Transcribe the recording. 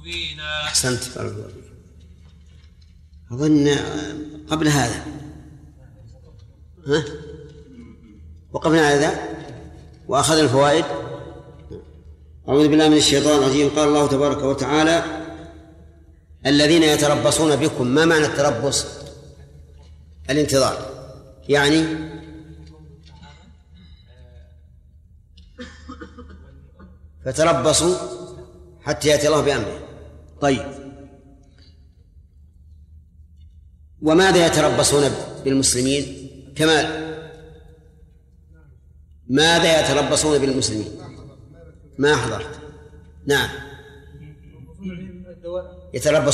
أحسنت. أظن قبل هذا وقفنا على ذا وأخذنا الفوائد. أعوذ بالله من الشيطان الرجيم. قال الله تبارك وتعالى: الذين يتربصون بكم. ما معنى التربص؟ الانتظار، يعني فتربصوا حتى يأتي الله بأمره. طيب، وماذا يتربصون بالمسلمين؟ كمال، ماذا يتربصون بالمسلمين؟ ما حضرت. نعم، يتربصون